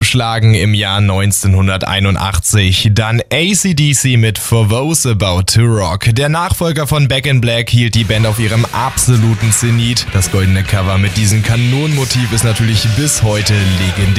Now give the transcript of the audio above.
aufschlagen im Jahr 1981. Dann AC/DC mit For Those About to Rock. Der Nachfolger von Back in Black hielt die Band auf ihrem absoluten Zenit. Das goldene Cover mit diesem Kanonenmotiv ist natürlich bis heute legendär.